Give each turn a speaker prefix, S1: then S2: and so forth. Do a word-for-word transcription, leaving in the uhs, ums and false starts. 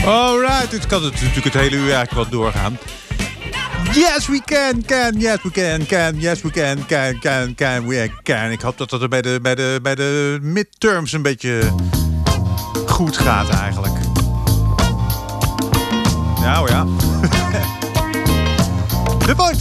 S1: Alright, dus kan het natuurlijk het hele uur eigenlijk wel doorgaan. Yes, we can, can, yes, we can, can, yes, we can, can, can, can, we can. Ik hoop dat dat er bij de, bij de, bij de midterms een beetje goed gaat eigenlijk. Nou ja. De Boys